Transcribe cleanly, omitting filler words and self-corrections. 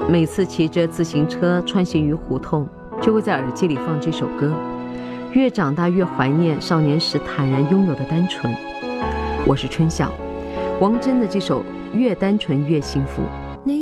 每次骑着自行车穿行于胡同，就会在耳机里放这首歌，越长大越怀念少年时坦然拥有的单纯。我是春晓，王铮的这首《越单纯越幸福》。